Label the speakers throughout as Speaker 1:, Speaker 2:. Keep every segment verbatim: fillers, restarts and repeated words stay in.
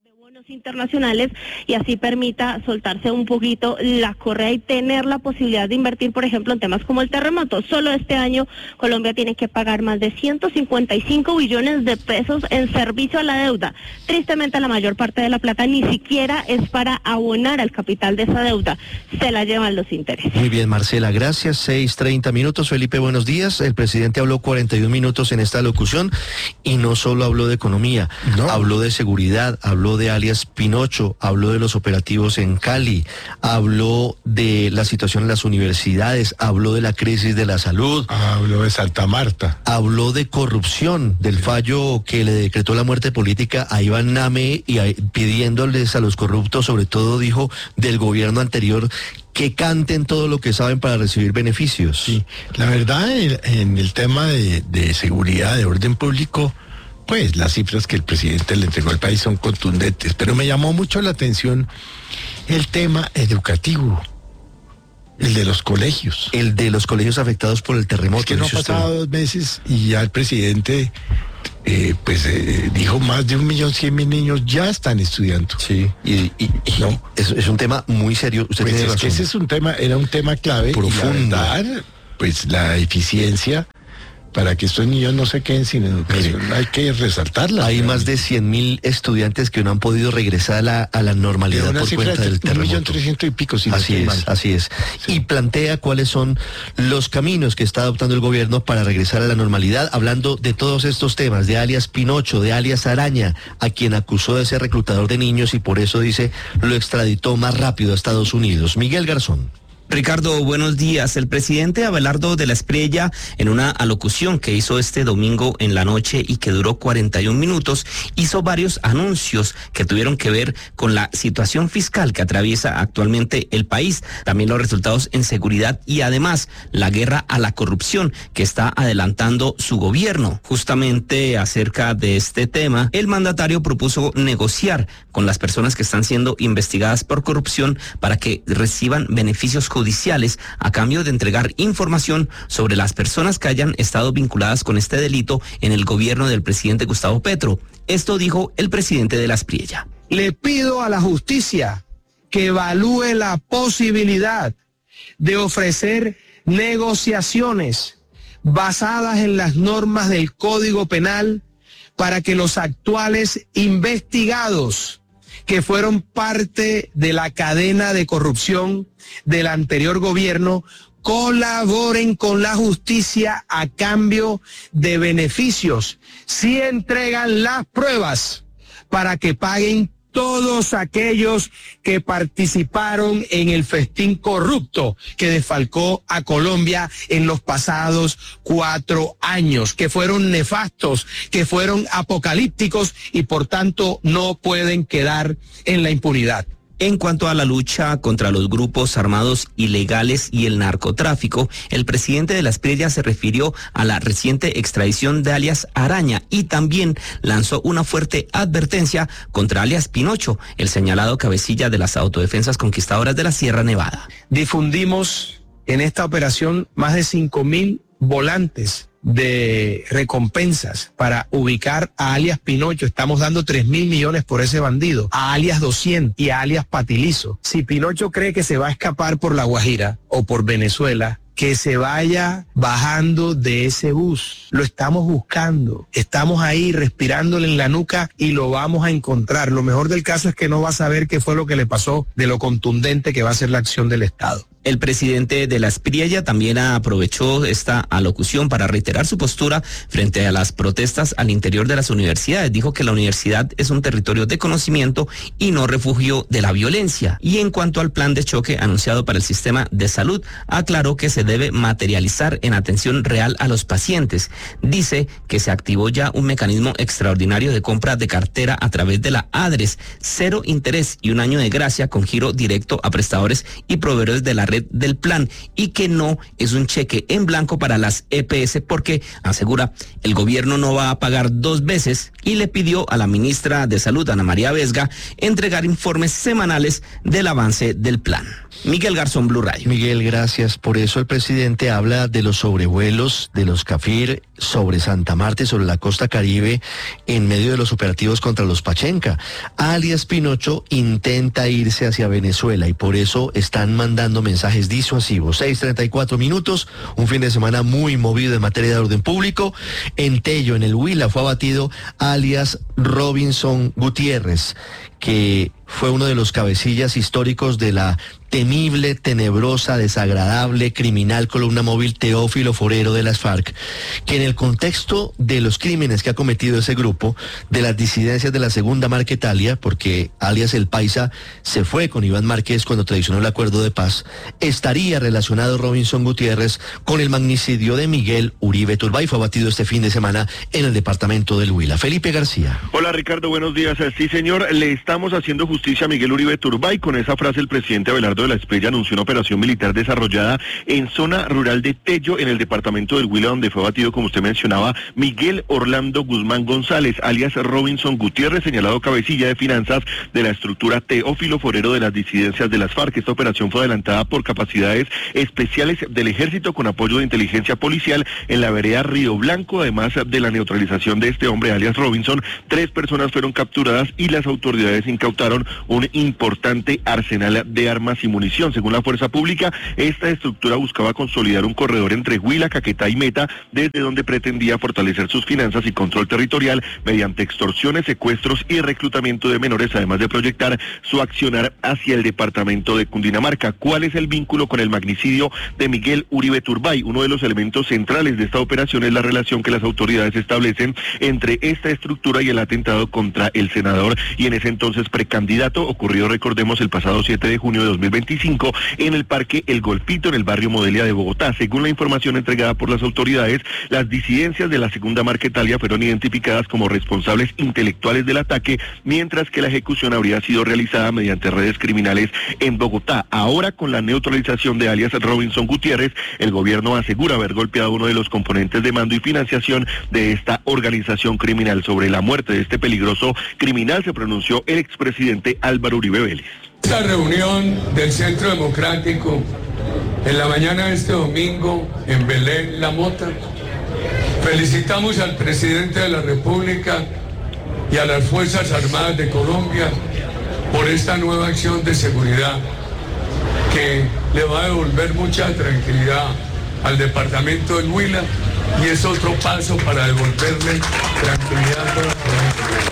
Speaker 1: bonos internacionales y así permita soltarse un poquito la correa y tener la posibilidad de invertir, por ejemplo, en temas como el terremoto. Solo este año Colombia tiene que pagar más de ciento cincuenta y cinco billones de pesos en servicio a la deuda. Tristemente, la mayor parte de la plata ni siquiera es para abonar al capital de esa deuda, se la llevan los intereses.
Speaker 2: Muy bien, Marcela, gracias. seis treinta minutos. Felipe, buenos días. El presidente habló cuarenta y un minutos en esta locución y no solo habló de economía, no. habló de seguridad, habló de alias Pinocho, habló de los operativos en Cali, habló de la situación en las universidades, habló de la crisis de la salud,
Speaker 3: habló de Santa Marta,
Speaker 2: habló de corrupción, del fallo que le decretó la muerte política a Iván Name y a, pidiéndoles a los corruptos, sobre todo dijo del gobierno anterior, que canten todo lo que saben para recibir beneficios.
Speaker 3: Sí, la verdad en, en el tema de, de seguridad, de orden público, pues las cifras que el presidente le entregó al país son contundentes, pero me llamó mucho la atención el tema educativo, el de los colegios.
Speaker 2: El de los colegios afectados por el terremoto.
Speaker 3: Es que no ha pasado dos meses y ya el presidente eh, pues eh, dijo más de un millón cien mil niños ya están estudiando.
Speaker 2: Sí, y, y, y no, es, es un tema muy serio. Usted
Speaker 3: pues
Speaker 2: tiene
Speaker 3: es
Speaker 2: razón.
Speaker 3: que ese es un tema, era un tema clave.
Speaker 2: Profundo.
Speaker 3: Y la verdad, pues la eficiencia para que estos niños no se queden sin educación, Mire, hay que resaltarla.
Speaker 2: Hay realmente más de cien mil estudiantes que no han podido regresar a la, a la normalidad por cuenta del terremoto.
Speaker 3: Un millón trescientos y pico, si
Speaker 2: así
Speaker 3: no
Speaker 2: es,
Speaker 3: mal.
Speaker 2: así es. Sí. Y plantea cuáles son los caminos que está adoptando el gobierno para regresar a la normalidad, hablando de todos estos temas, de alias Pinocho, de alias Araña, a quien acusó de ser reclutador de niños y por eso, dice, lo extraditó más rápido a Estados Unidos. Miguel Garzón.
Speaker 4: Ricardo, buenos días. El presidente Abelardo de la Espriella, en una alocución que hizo este domingo en la noche y que duró cuarenta y un minutos, hizo varios anuncios que tuvieron que ver con la situación fiscal que atraviesa actualmente el país, también los resultados en seguridad y además la guerra a la corrupción que está adelantando su gobierno. Justamente acerca de este tema, el mandatario propuso negociar con las personas que están siendo investigadas por corrupción para que reciban beneficios judiciales a cambio de entregar información sobre las personas que hayan estado vinculadas con este delito en el gobierno del presidente Gustavo Petro. Esto dijo el presidente de la Espriella.
Speaker 5: Le pido a la justicia que evalúe la posibilidad de ofrecer negociaciones basadas en las normas del Código Penal para que los actuales investigados que fueron parte de la cadena de corrupción del anterior gobierno colaboren con la justicia a cambio de beneficios, si entregan las pruebas para que paguen todos aquellos que participaron en el festín corrupto que desfalcó a Colombia en los pasados cuatro años, que fueron nefastos, que fueron apocalípticos y por tanto no pueden quedar en la impunidad.
Speaker 4: En cuanto a la lucha contra los grupos armados ilegales y el narcotráfico, el presidente de la Espriella se refirió a la reciente extradición de alias Araña y también lanzó una fuerte advertencia contra alias Pinocho, el señalado cabecilla de las autodefensas conquistadoras de la Sierra Nevada.
Speaker 5: Difundimos en esta operación más de cinco mil volantes de recompensas para ubicar a alias Pinocho. Estamos dando tres mil millones por ese bandido, a alias doscientos y a alias Patilizo. Si Pinocho cree que se va a escapar por La Guajira o por Venezuela, que se vaya bajando de ese bus. Lo estamos buscando. Estamos ahí respirándole en la nuca y lo vamos a encontrar. Lo mejor del caso es que no va a saber qué fue lo que le pasó, de lo contundente que va a ser la acción del Estado.
Speaker 4: El presidente de la Espriella también aprovechó esta alocución para reiterar su postura frente a las protestas al interior de las universidades. Dijo que la universidad es un territorio de conocimiento y no refugio de la violencia. Y en cuanto al plan de choque anunciado para el sistema de salud, aclaró que se debe materializar en atención real a los pacientes. Dice que se activó ya un mecanismo extraordinario de compra de cartera a través de la ADRES, cero interés y un año de gracia con giro directo a prestadores y proveedores de la red del plan, y que no es un cheque en blanco para las E P S porque, asegura, el gobierno no va a pagar dos veces y le pidió a la ministra de Salud, Ana María Vesga, entregar informes semanales del avance del plan. Miguel Garzón, Blue Radio.
Speaker 2: Miguel, gracias. Por eso el presidente habla de los sobrevuelos de los CAFIR sobre Santa Marta y sobre la costa Caribe en medio de los operativos contra los Pachenca. Alias Pinocho intenta irse hacia Venezuela y por eso están mandando mensajes disuasivos. seis treinta y cuatro minutos, un fin de semana muy movido en materia de orden público. En Tello, en el Huila, fue abatido alias Robinson Gutiérrez, que fue uno de los cabecillas históricos de la temible, tenebrosa, desagradable, criminal columna móvil Teófilo Forero de las FARC, que en el contexto de los crímenes que ha cometido ese grupo, de las disidencias de la segunda Marquetalia, porque alias El Paisa se fue con Iván Márquez cuando traicionó el acuerdo de paz, estaría relacionado Robinson Gutiérrez con el magnicidio de Miguel Uribe Turbay. Fue abatido este fin de semana en el departamento del Huila. Felipe García.
Speaker 6: Hola Ricardo, buenos días. Sí señor, le estamos haciendo justicia a Miguel Uribe Turbay. Con esa frase el presidente Abelardo de la Espriella anunció una operación militar desarrollada en zona rural de Tello, en el departamento del Huila, donde fue abatido, como usted mencionaba, Miguel Orlando Guzmán González, alias Robinson Gutiérrez, señalado cabecilla de finanzas de la estructura Teófilo Forero de las disidencias de las FARC. Esta operación fue adelantada por capacidades especiales del ejército con apoyo de inteligencia policial en la vereda Río Blanco. Además de la neutralización de este hombre, alias Robinson, tres personas fueron capturadas y las autoridades incautaron un importante arsenal de armas y munición. Según la fuerza pública, esta estructura buscaba consolidar un corredor entre Huila, Caquetá y Meta, desde donde pretendía fortalecer sus finanzas y control territorial mediante extorsiones, secuestros y reclutamiento de menores, además de proyectar su accionar hacia el departamento de Cundinamarca. ¿Cuál es el vínculo con el magnicidio de Miguel Uribe Turbay? Uno de los elementos centrales de esta operación es la relación que las autoridades establecen entre esta estructura y el atentado contra el senador y en ese entonces precandidato, ocurrido, recordemos, el pasado siete de junio de dos mil veinticinco en el Parque El Golfito, en el barrio Modelia de Bogotá. Según la información entregada por las autoridades, las disidencias de la segunda Marquetalia fueron identificadas como responsables intelectuales del ataque, mientras que la ejecución habría sido realizada mediante redes criminales en Bogotá. Ahora, con la neutralización de alias Robinson Gutiérrez, el gobierno asegura haber golpeado a uno de los componentes de mando y financiación de esta organización criminal. Sobre la muerte de este peligroso criminal se pronunció el expresidente Álvaro Uribe Vélez.
Speaker 7: Esta reunión del Centro Democrático en la mañana de este domingo en Belén, La Mota, felicitamos al presidente de la República y a las Fuerzas Armadas de Colombia por esta nueva acción de seguridad que le va a devolver mucha tranquilidad al departamento del Huila y es otro paso para devolverle tranquilidad a toda la Colombia.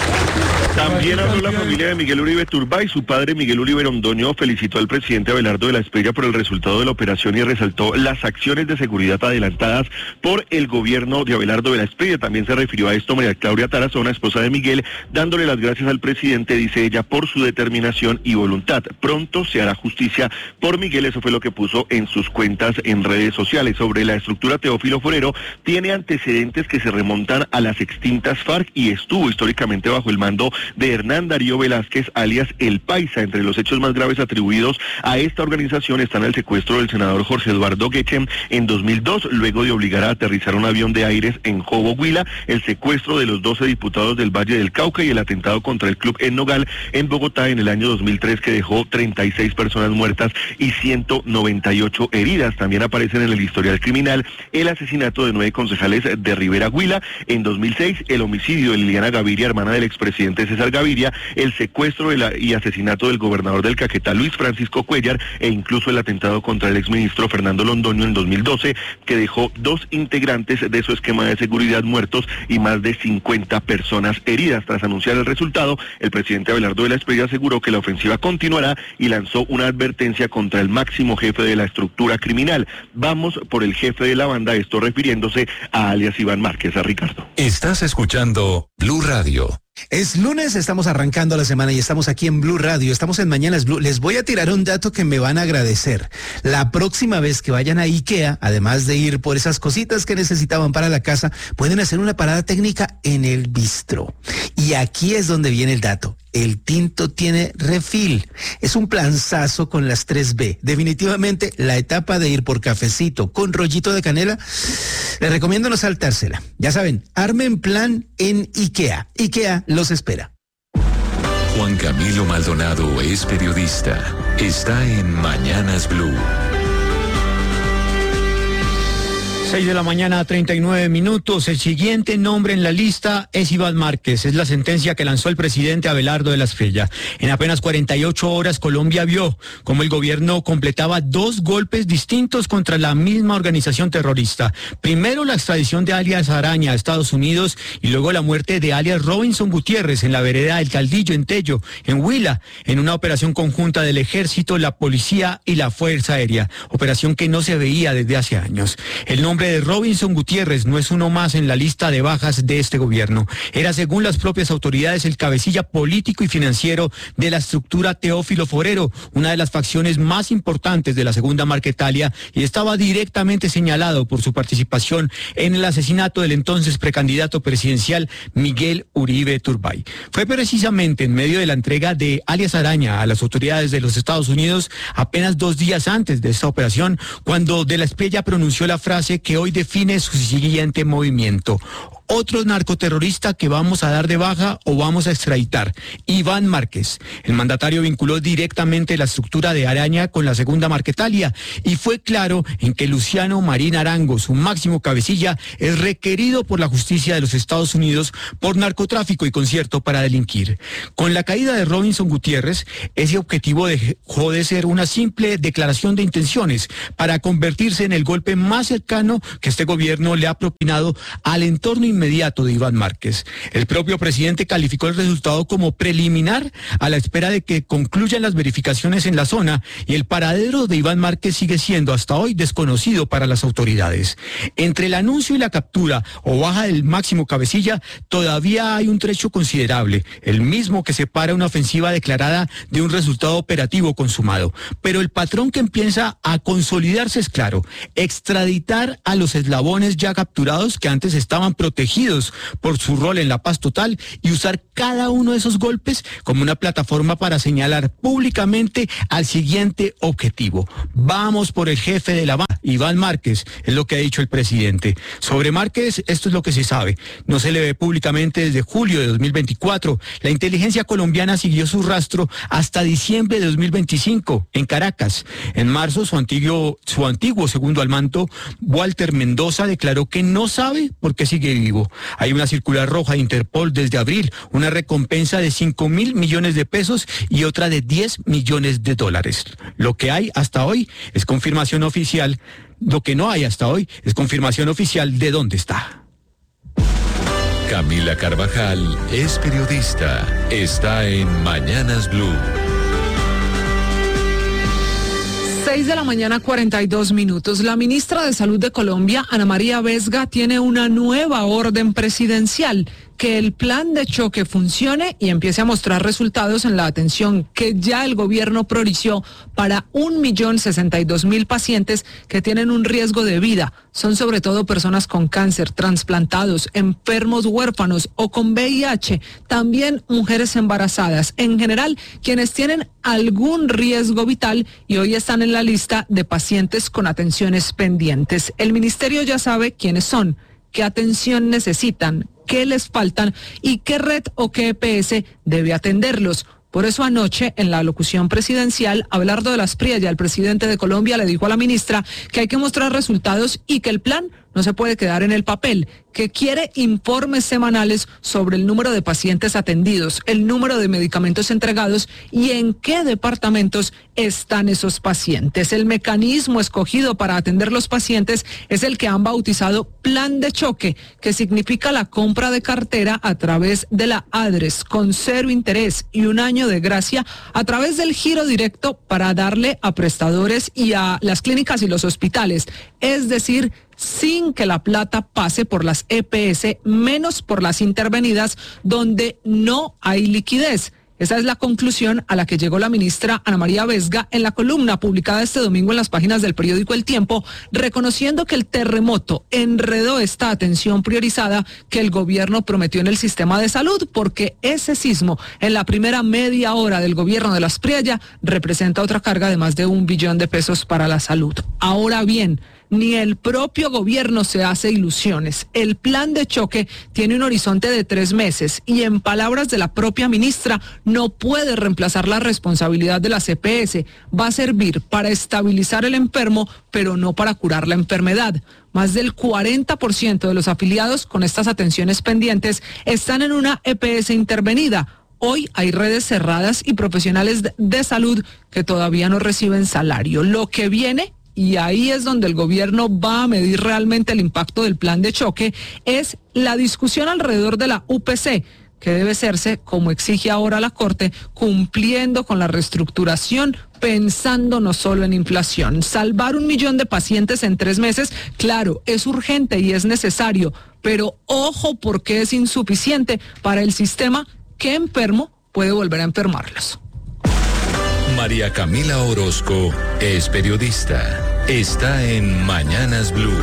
Speaker 6: También habló la familia de Miguel Uribe Turbay. Su padre, Miguel Uribe Londoño, felicitó al presidente Abelardo de la Espriella por el resultado de la operación y resaltó las acciones de seguridad adelantadas por el gobierno de Abelardo de la Espriella. También se refirió a esto María Claudia Tarazona, esposa de Miguel, dándole las gracias al presidente, dice ella, por su determinación y voluntad. Pronto se hará justicia por Miguel, eso fue lo que puso en sus cuentas en redes sociales. Sobre la estructura Teófilo Forero, tiene antecedentes que se remontan a las extintas FARC y estuvo históricamente bajo el mando de Hernán Darío Velázquez, alias El Paisa. Entre los hechos más graves atribuidos a esta organización están el secuestro del senador Jorge Eduardo Guechen en dos mil dos, luego de obligar a aterrizar un avión de aires en Jobo, Huila, el secuestro de los doce diputados del Valle del Cauca y el atentado contra el Club en Nogal, en Bogotá, en el año dos mil tres, que dejó treinta y seis personas muertas y ciento noventa y ocho heridas. También aparecen en el historial criminal el asesinato de nueve concejales de Rivera, Huila, en dos mil seis, el homicidio de Liliana Gaviria, hermana del expresidente César Gaviria, el secuestro de la, y asesinato del gobernador del Caquetá, Luis Francisco Cuellar, e incluso el atentado contra el exministro Fernando Londoño en dos mil doce, que dejó dos integrantes de su esquema de seguridad muertos y más de cincuenta personas heridas. Tras anunciar el resultado, el presidente Abelardo de la Espriella aseguró que la ofensiva continuará y lanzó una advertencia contra el máximo jefe de la estructura criminal. Vamos por el jefe de la banda, esto refiriéndose a alias Iván Márquez. A Ricardo.
Speaker 8: Estás escuchando Blue Radio.
Speaker 9: Es lunes, estamos arrancando la semana y estamos aquí en Blue Radio, estamos en Mañanas Blue. Les voy a tirar un dato que me van a agradecer. La próxima vez que vayan a IKEA, además de ir por esas cositas que necesitaban para la casa, pueden hacer una parada técnica en el bistro. Y aquí es donde viene el dato. El tinto tiene refill. Es un planzazo con las tres B. Definitivamente la etapa de ir por cafecito con rollito de canela, les recomiendo no saltársela. Ya saben, armen plan en IKEA. IKEA los espera.
Speaker 8: Juan Camilo Maldonado es periodista. Está en Mañanas Blue.
Speaker 10: seis de la mañana, treinta y nueve minutos. El siguiente nombre en la lista es Iván Márquez. Es la sentencia que lanzó el presidente Abelardo de la Espriella. En apenas cuarenta y ocho horas, Colombia vio cómo el gobierno completaba dos golpes distintos contra la misma organización terrorista. Primero, la extradición de alias Araña a Estados Unidos y luego la muerte de alias Robinson Gutiérrez en la vereda El Caldillo, en Tello, en Huila, en una operación conjunta del Ejército, la Policía y la Fuerza Aérea. Operación que no se veía desde hace años. El nombre de Robinson Gutiérrez no es uno más en la lista de bajas de este gobierno. Era, según las propias autoridades, el cabecilla político y financiero de la estructura Teófilo Forero, una de las facciones más importantes de la Segunda Marquetalia, y estaba directamente señalado por su participación en el asesinato del entonces precandidato presidencial Miguel Uribe Turbay. Fue precisamente en medio de la entrega de alias Araña a las autoridades de los Estados Unidos, apenas dos días antes de esta operación, cuando de la Espriella pronunció la frase que hoy define su siguiente movimiento: otro narcoterrorista que vamos a dar de baja o vamos a extraditar, Iván Márquez. El mandatario vinculó directamente la estructura de Araña con la Segunda Marquetalia y fue claro en que Luciano Marín Arango, su máximo cabecilla, es requerido por la justicia de los Estados Unidos por narcotráfico y concierto para delinquir. Con la caída de Robinson Gutiérrez, ese objetivo dejó de ser una simple declaración de intenciones para convertirse en el golpe más cercano que este gobierno le ha propinado al entorno inmediato de Iván Márquez. El propio presidente calificó el resultado como preliminar, a la espera de que concluyan las verificaciones en la zona, y el paradero de Iván Márquez sigue siendo hasta hoy desconocido para las autoridades. Entre el anuncio y la captura o baja del máximo cabecilla todavía hay un trecho considerable, el mismo que separa una ofensiva declarada de un resultado operativo consumado. Pero el patrón que empieza a consolidarse es claro: extraditar a los eslabones ya capturados que antes estaban protegidos por su rol en la paz total y usar cada uno de esos golpes como una plataforma para señalar públicamente al siguiente objetivo. Vamos por el jefe de la banda, Iván Márquez, es lo que ha dicho el presidente. Sobre Márquez, esto es lo que se sabe. No se le ve públicamente desde julio de dos mil veinticuatro. La inteligencia colombiana siguió su rastro hasta diciembre de dos mil veinticinco en Caracas. En marzo, su antiguo, su antiguo segundo al mando, Walter Mendoza, declaró que no sabe por qué sigue vivo. Hay una circular roja de Interpol desde abril, una recompensa de cinco mil millones de pesos y otra de diez millones de dólares. Lo que hay hasta hoy es confirmación oficial, lo que no hay hasta hoy es confirmación oficial de dónde está.
Speaker 8: Camila Carvajal es periodista. Está en Mañanas Blue.
Speaker 11: seis de la mañana, cuarenta y dos minutos. La ministra de Salud de Colombia, Ana María Vesga, tiene una nueva orden presidencial: que el plan de choque funcione y empiece a mostrar resultados en la atención que ya el gobierno priorizó para un millón sesenta y dos mil pacientes que tienen un riesgo de vida. Son sobre todo personas con cáncer, trasplantados, enfermos huérfanos o con V I H, también mujeres embarazadas, en general quienes tienen algún riesgo vital y hoy están en la lista de pacientes con atenciones pendientes. El ministerio ya sabe quiénes son, qué atención necesitan, qué les faltan y qué red o qué E P S debe atenderlos. Por eso anoche, en la alocución presidencial, Abelardo de la Espriella, el presidente de Colombia, le dijo a la ministra que hay que mostrar resultados y que el plan no se puede quedar en el papel, que quiere informes semanales sobre el número de pacientes atendidos, el número de medicamentos entregados y en qué departamentos están esos pacientes. El mecanismo escogido para atender los pacientes es el que han bautizado Plan de Choque, que significa la compra de cartera a través de la ADRES con cero interés y un año de gracia a través del giro directo para darle a prestadores y a las clínicas y los hospitales, es decir, sin que la plata pase por las E P S, menos por las intervenidas donde no hay liquidez. Esa es la conclusión a la que llegó la ministra Ana María Vesga en la columna publicada este domingo en las páginas del periódico El Tiempo, reconociendo que el terremoto enredó esta atención priorizada que el gobierno prometió en el sistema de salud, porque ese sismo en la primera media hora del gobierno de la Espriella representa otra carga de más de un billón de pesos para la salud. Ahora bien, ni el propio gobierno se hace ilusiones. El plan de choque tiene un horizonte de tres meses y, en palabras de la propia ministra, no puede reemplazar la responsabilidad de las E P S. Va a servir para estabilizar el enfermo, pero no para curar la enfermedad. Más del cuarenta por ciento de los afiliados con estas atenciones pendientes están en una E P S intervenida. Hoy hay redes cerradas y profesionales de salud que todavía no reciben salario. Lo que viene, y ahí es donde el gobierno va a medir realmente el impacto del plan de choque, es la discusión alrededor de la U P C, que debe hacerse, como exige ahora la Corte, cumpliendo con la reestructuración, pensando no solo en inflación. Salvar un millón de pacientes en tres meses, claro, es urgente y es necesario, pero ojo, porque es insuficiente para el sistema que enfermo puede volver a enfermarlos.
Speaker 8: María Camila Orozco es periodista. Está en Mañanas Blue.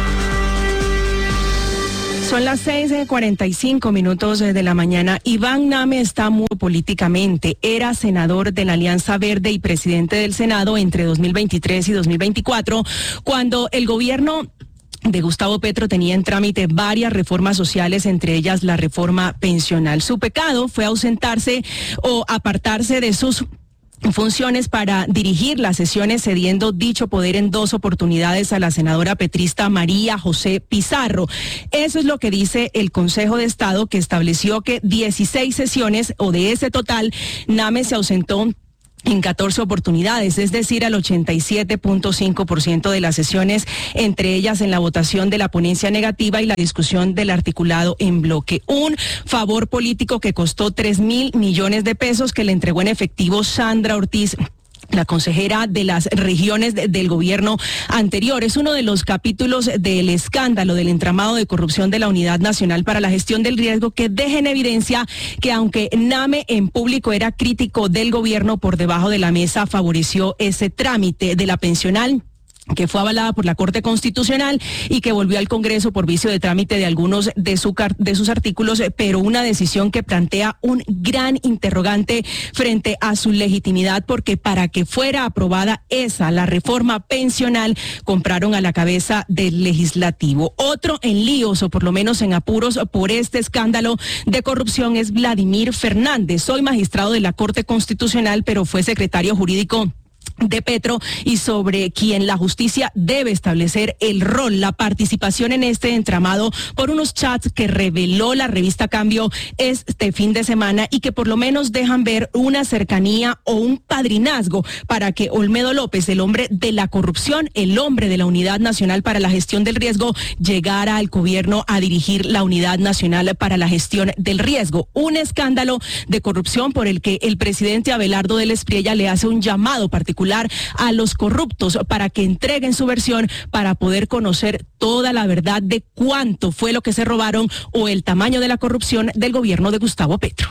Speaker 12: Son las seis cuarenta y cinco minutos de la mañana. Iván Name está muy políticamente. Era senador de la Alianza Verde y presidente del Senado entre dos mil veintitrés y dos mil veinticuatro, cuando el gobierno de Gustavo Petro tenía en trámite varias reformas sociales, entre ellas la reforma pensional. Su pecado fue ausentarse o apartarse de sus funciones para dirigir las sesiones, cediendo dicho poder en dos oportunidades a la senadora petrista María José Pizarro. Eso es lo que dice el Consejo de Estado, que estableció que dieciséis sesiones, o de ese total, Name se ausentó en catorce oportunidades, es decir, al ochenta y siete punto cinco por ciento de las sesiones, entre ellas en la votación de la ponencia negativa y la discusión del articulado en bloque. Un favor político que costó tres mil millones de pesos, que le entregó en efectivo Sandra Ortiz, la consejera de las regiones de, del gobierno anterior. Es uno de los capítulos del escándalo del entramado de corrupción de la Unidad Nacional para la Gestión del Riesgo, que deja en evidencia que, aunque Name en público era crítico del gobierno, por debajo de la mesa favoreció ese trámite de la pensional, que fue avalada por la Corte Constitucional y que volvió al Congreso por vicio de trámite de algunos de, su, de sus artículos, pero una decisión que plantea un gran interrogante frente a su legitimidad, porque para que fuera aprobada esa, la reforma pensional, compraron a la cabeza del legislativo. Otro en líos, o por lo menos en apuros, por este escándalo de corrupción es Vladimir Fernández. Soy magistrado de la Corte Constitucional, pero fue secretario jurídico de Petro, y sobre quien la justicia debe establecer el rol, la participación en este entramado por unos chats que reveló la revista Cambio este fin de semana, y que por lo menos dejan ver una cercanía o un padrinazgo para que Olmedo López, el hombre de la corrupción, el hombre de la Unidad Nacional para la Gestión del Riesgo, llegara al gobierno a dirigir la Unidad Nacional para la Gestión del Riesgo. Un escándalo de corrupción por el que el presidente Abelardo del Espriella le hace un llamado particular a los corruptos para que entreguen su versión, para poder conocer toda la verdad de cuánto fue lo que se robaron o el tamaño de la corrupción del gobierno de Gustavo Petro.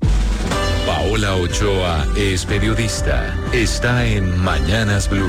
Speaker 8: Paola Ochoa es periodista. Está en Mañanas Blue.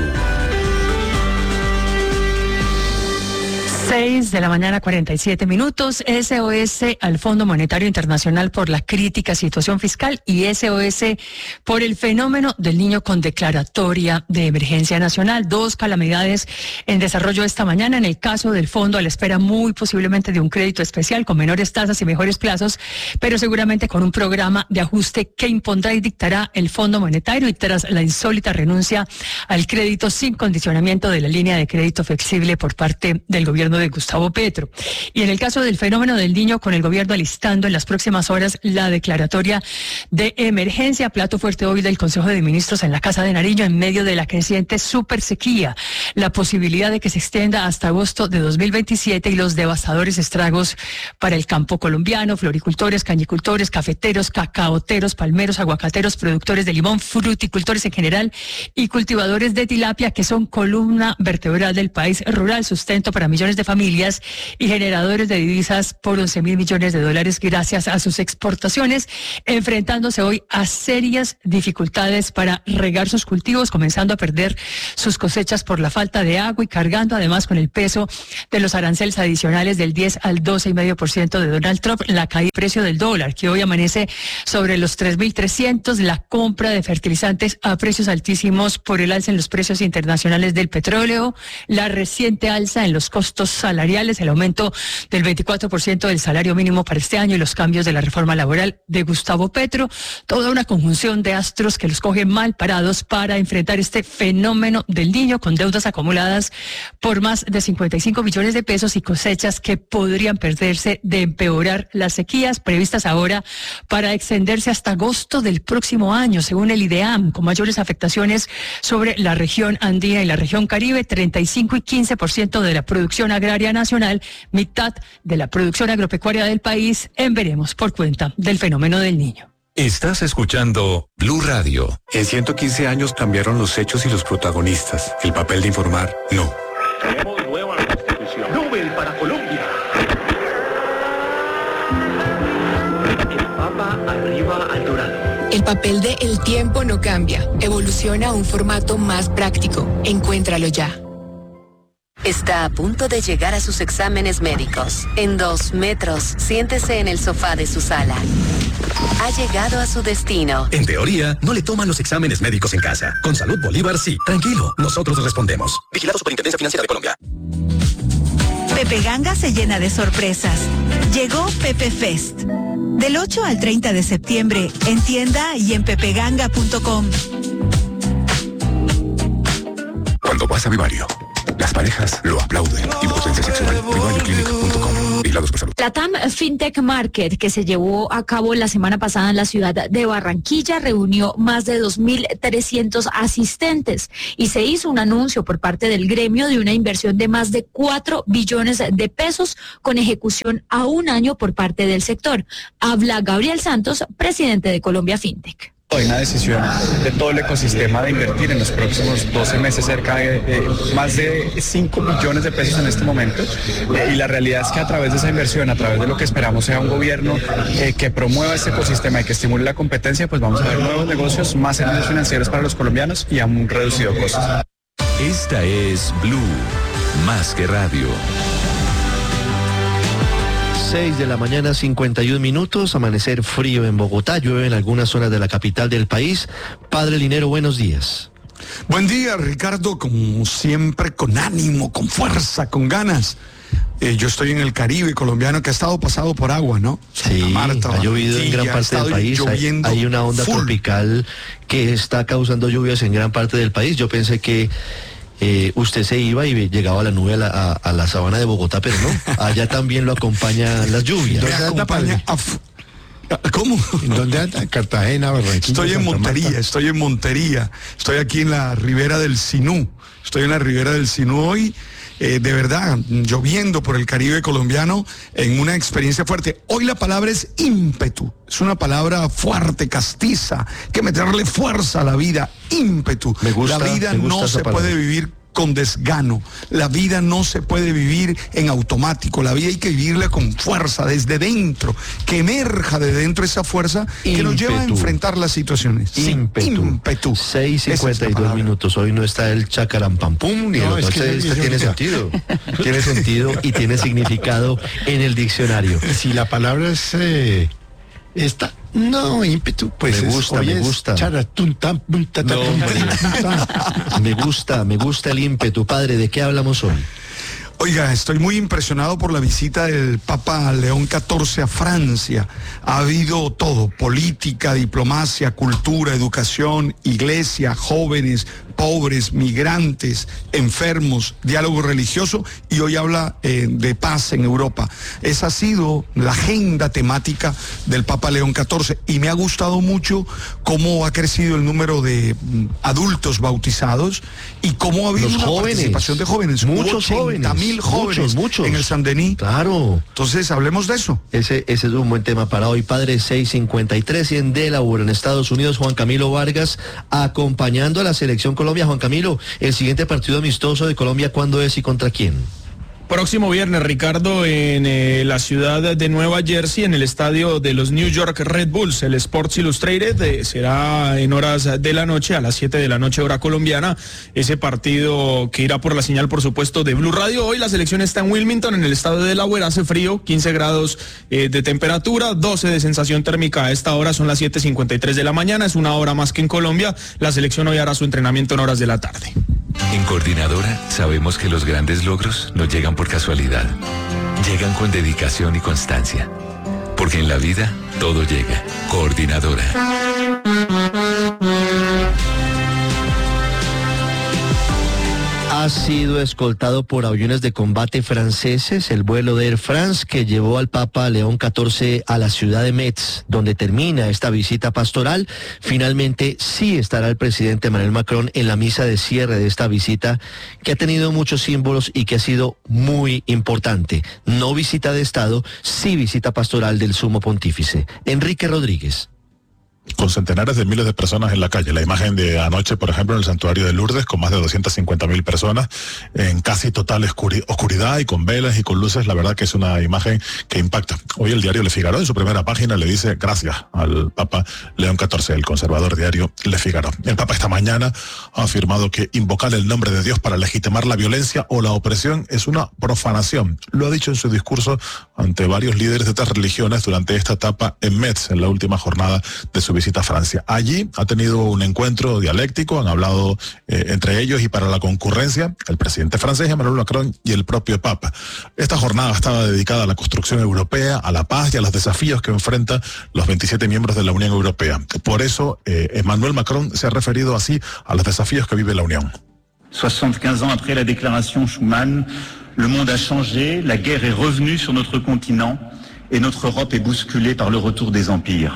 Speaker 13: seis de la mañana, cuarenta y siete minutos. S O S al Fondo Monetario Internacional por la crítica situación fiscal y S O S por el fenómeno del niño con declaratoria de emergencia nacional. Dos calamidades en desarrollo esta mañana. En el caso del fondo, a la espera muy posiblemente de un crédito especial con menores tasas y mejores plazos, pero seguramente con un programa de ajuste que impondrá y dictará el Fondo Monetario, y tras la insólita renuncia al crédito sin condicionamiento de la línea de crédito flexible por parte del gobierno de Gustavo Petro. Y en el caso del fenómeno del niño, con el gobierno alistando en las próximas horas la declaratoria de emergencia, plato fuerte hoy del Consejo de Ministros en la Casa de Nariño, en medio de la creciente super sequía, la posibilidad de que se extienda hasta agosto de dos mil veintisiete y los devastadores estragos para el campo colombiano, floricultores, cañicultores, cafeteros, cacaoteros, palmeros, aguacateros, productores de limón, fruticultores en general y cultivadores de tilapia, que son columna vertebral del país rural, sustento para millones de familias y generadores de divisas por once mil millones de dólares gracias a sus exportaciones, enfrentándose hoy a serias dificultades para regar sus cultivos, comenzando a perder sus cosechas por la falta de agua y cargando además con el peso de los aranceles adicionales del diez al doce coma cinco por ciento de Donald Trump, la caída del precio del dólar, que hoy amanece sobre los tres mil trescientos, la compra de fertilizantes a precios altísimos por el alza en los precios internacionales del petróleo, la reciente alza en los costos salariales, el aumento del veinticuatro por ciento del salario mínimo para este año y los cambios de la reforma laboral de Gustavo Petro, toda una conjunción de astros que los coge mal parados para enfrentar este fenómeno del Niño, con deudas acumuladas por más de cincuenta y cinco millones de pesos y cosechas que podrían perderse de empeorar las sequías previstas ahora para extenderse hasta agosto del próximo año, según el IDEAM, con mayores afectaciones sobre la región andina y la región Caribe, treinta y cinco y quince por ciento de la producción agraria nacional, mitad de la producción agropecuaria del país, en veremos por cuenta del fenómeno del Niño.
Speaker 8: Estás escuchando Blue Radio.
Speaker 14: En ciento quince años cambiaron los hechos y los protagonistas. El papel de informar, no.
Speaker 15: Tenemos nueva Constitución. Nobel para Colombia. El Papa arriba al dorado.
Speaker 16: El papel de El Tiempo no cambia. Evoluciona a un formato más práctico. Encuéntralo ya.
Speaker 17: Está a punto de llegar a sus exámenes médicos. En dos metros, siéntese en el sofá de su sala. Ha llegado a su destino.
Speaker 18: En teoría, no le toman los exámenes médicos en casa. Con Salud Bolívar, sí. Tranquilo, nosotros respondemos. Vigilado Superintendencia Financiera de Colombia.
Speaker 19: Pepe Ganga se llena de sorpresas. Llegó Pepe Fest. Del ocho al treinta de septiembre, en tienda y en pepeganga punto com.
Speaker 14: Cuando vas a Vivario, las parejas lo aplauden. Impotencia sexual. Vivario Clinic punto com. Vigilados por salud.
Speaker 20: La T A M FinTech Market, que se llevó a cabo la semana pasada en la ciudad de Barranquilla, reunió más de dos mil trescientos asistentes y se hizo un anuncio por parte del gremio de una inversión de más de cuatro billones de pesos con ejecución a un año por parte del sector. Habla Gabriel Santos, presidente de Colombia FinTech.
Speaker 21: Hay una decisión de todo el ecosistema de invertir en los próximos doce meses cerca de eh, más de cinco millones de pesos en este momento, eh, y la realidad es que a través de esa inversión, a través de lo que esperamos sea un gobierno eh, que promueva este ecosistema y que estimule la competencia, pues vamos a ver nuevos negocios, más servicios financieros para los colombianos y a un reducido costo.
Speaker 8: Esta es Blue, más que radio.
Speaker 2: seis de la mañana, cincuenta y un minutos, amanecer frío en Bogotá, llueve en algunas zonas de la capital del país. Padre Linero, buenos días.
Speaker 22: Buen día, Ricardo, como siempre, con ánimo, con fuerza, con ganas. Eh, yo estoy en el Caribe colombiano, que ha estado pasado por agua, ¿no?
Speaker 2: Sí, Marta, ha llovido en gran parte del país. Hay, hay una onda full. tropical que está causando lluvias en gran parte del país. Yo pensé que Eh, usted se iba y llegaba a la nube a la, a, a la sabana de Bogotá, pero no, allá también lo acompañan las lluvias.
Speaker 22: Me acompaña a... ¿Cómo?
Speaker 3: ¿En dónde anda? Cartagena, Barranquilla.
Speaker 22: Estoy en
Speaker 3: Santa
Speaker 22: Montería,
Speaker 3: Marta.
Speaker 22: estoy en Montería, estoy aquí en la ribera del Sinú, estoy en la ribera del Sinú hoy. Eh, de verdad, lloviendo por el Caribe colombiano en una experiencia fuerte. Hoy la palabra es ímpetu, es una palabra fuerte, castiza, que meterle fuerza a la vida, ímpetu.
Speaker 2: Me gusta,
Speaker 22: la vida
Speaker 2: me gusta
Speaker 22: no se
Speaker 2: palabra.
Speaker 22: puede vivir con desgano, la vida no se puede vivir en automático, la vida hay que vivirla con fuerza, desde dentro, que emerja de dentro esa fuerza ímpetu. Que nos lleva a enfrentar las situaciones.
Speaker 2: Ímpetu.
Speaker 22: Sí, ímpetu.
Speaker 2: seis cincuenta y dos minutos, hoy no está el chacarampampum, ni
Speaker 3: No,
Speaker 2: el
Speaker 3: es
Speaker 2: otro,
Speaker 3: que
Speaker 2: este
Speaker 3: yo-
Speaker 2: tiene
Speaker 3: yo-
Speaker 2: sentido, tiene sentido y tiene significado en el diccionario.
Speaker 3: Si la palabra es eh, esta, no, ímpetu, pues
Speaker 2: Me
Speaker 3: es-
Speaker 2: gusta,
Speaker 3: hoy
Speaker 2: me
Speaker 3: es
Speaker 2: gusta.
Speaker 3: charatun, tam, pum, ta, ta,
Speaker 2: No,
Speaker 3: pum,
Speaker 2: hombre.
Speaker 3: ta.
Speaker 2: Me gusta, me gusta el ímpetu. Padre, ¿de qué hablamos hoy?
Speaker 22: Oiga, estoy muy impresionado por la visita del Papa León catorce a Francia. Ha habido todo, política, diplomacia, cultura, educación, iglesia, jóvenes, pobres, migrantes, enfermos, diálogo religioso, y hoy habla eh, de paz en Europa. Esa ha sido la agenda temática del Papa León catorce y me ha gustado mucho cómo ha crecido el número de mm, adultos bautizados y cómo ha habido
Speaker 2: Los
Speaker 22: una
Speaker 2: jóvenes,
Speaker 22: participación de jóvenes.
Speaker 2: muchos
Speaker 22: Hubo
Speaker 2: jóvenes.
Speaker 22: mil jóvenes
Speaker 2: Muchos, muchos.
Speaker 22: en el San Denis.
Speaker 2: Claro.
Speaker 22: Entonces, hablemos de eso.
Speaker 2: Ese, ese es un buen tema para hoy, Padre. Seis cincuenta y tres y en Delaware, en Estados Unidos, Juan Camilo Vargas acompañando a la selección Colombia. Juan Camilo, el siguiente partido amistoso de Colombia, ¿cuándo es y contra quién?
Speaker 1: Próximo viernes, Ricardo, en eh, la ciudad de Nueva Jersey, en el estadio de los New York Red Bulls, el Sports Illustrated, eh, será en horas de la noche, a las siete de la noche hora colombiana, ese partido que irá por la señal, por supuesto, de Blue Radio. Hoy la selección está en Wilmington, en el estado de Delaware, hace frío, quince grados eh, de temperatura, doce de sensación térmica. A esta hora son las siete cincuenta y tres de la mañana, es una hora más que en Colombia. La selección hoy hará su entrenamiento en horas de la tarde.
Speaker 8: En Coordinadora sabemos que los grandes logros no llegan por casualidad. Llegan con dedicación y constancia. Porque en la vida todo llega. Coordinadora.
Speaker 2: Ha sido escoltado por aviones de combate franceses el vuelo de Air France que llevó al Papa León catorce a la ciudad de Metz, donde termina esta visita pastoral. Finalmente sí estará el presidente Emmanuel Macron en la misa de cierre de esta visita, que ha tenido muchos símbolos y que ha sido muy importante. No visita de Estado, sí visita pastoral del Sumo Pontífice. Enrique Rodríguez.
Speaker 5: Con centenares de miles de personas en la calle. La imagen de anoche, por ejemplo, en el santuario de Lourdes, con más de doscientas cincuenta mil personas, en casi total oscuridad y con velas y con luces, la verdad que es una imagen que impacta. Hoy el diario Le Figaro, en su primera página, le dice gracias al Papa León catorce, el conservador diario Le Figaro. El Papa esta mañana ha afirmado que invocar el nombre de Dios para legitimar la violencia o la opresión es una profanación. Lo ha dicho en su discurso ante varios líderes de otras religiones durante esta etapa en Metz, en la última jornada de su visita a Francia. Allí ha tenido un encuentro dialéctico, han hablado eh, entre ellos y para la concurrencia el presidente francés Emmanuel Macron y el propio Papa. Esta jornada estaba dedicada a la construcción europea, a la paz y a los desafíos que enfrentan los veintisiete miembros de la Unión Europea. Por eso eh, Emmanuel Macron se ha referido así a los desafíos que vive la Unión.
Speaker 23: soixante-quinze ans après la déclaration Schuman, le monde a changé, la guerre est revenue sur notre continent et notre Europe est bousculée par le retour des empires.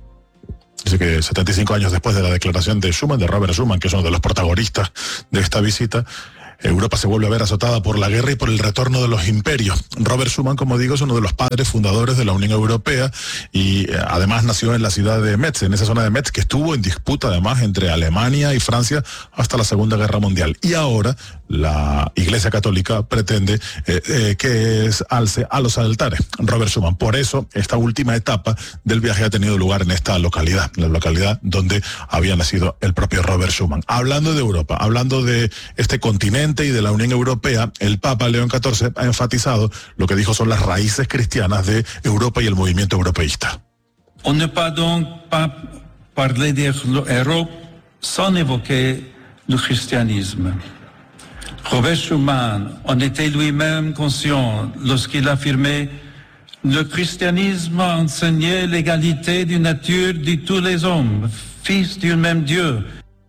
Speaker 5: Dice que setenta y cinco años después de la declaración de Schuman, de Robert Schuman, que es uno de los protagonistas de esta visita, Europa se vuelve a ver azotada por la guerra y por el retorno de los imperios. Robert Schuman, como digo, es uno de los padres fundadores de la Unión Europea y eh, además nació en la ciudad de Metz, en esa zona de Metz que estuvo en disputa además entre Alemania y Francia hasta la Segunda Guerra Mundial. Y ahora la Iglesia Católica pretende eh, eh, que es alce a los altares. Robert Schuman. Por eso esta última etapa del viaje ha tenido lugar en esta localidad, la localidad donde había nacido el propio Robert Schuman. Hablando de Europa, hablando de este continente y de la Unión Europea, el Papa León catorce ha enfatizado lo que dijo son las raíces cristianas de Europa y el movimiento europeísta.
Speaker 24: On ne peut donc pas parler d'Europe sans évoquer le christianisme. Robert Schuman en était lui-même conscient lorsqu'il affirmait le christianisme enseignait l'égalité de nature de tous les hommes, fils d'un même Dieu.